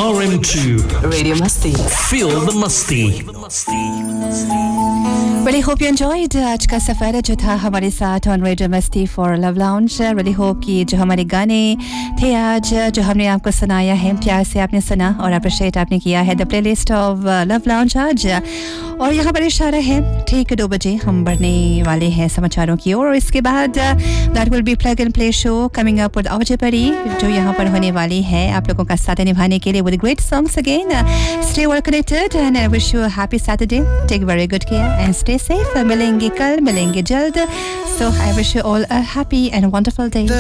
RM2 Radio Masti. Feel the Musty. Really hope you enjoyed आज का सफ़र जो था हमारे साथ on Radio Masti for Love Lounge. Really hope कि जो हमारे गाने थे आज जो हमने आपको सुनाया है प्यार से आपने सुना और अप्रिशिएट आपने किया है. The playlist of Love Lounge आज और यहाँ पर इशारा है ठीक 2 बजे हम बढ़ने वाले हैं समाचारों की ओर और इसके बाद that will be plug and play show coming up with आवजे परी जो यहाँ पर होने वाली है आप लोगों का साथ निभाने के लिए with great songs again. Stay well connected and I wish you a happy Saturday. Take very good care and stay safe. मिलेंगे कल मिलेंगे जल्द. So I wish you all a happy and wonderful day.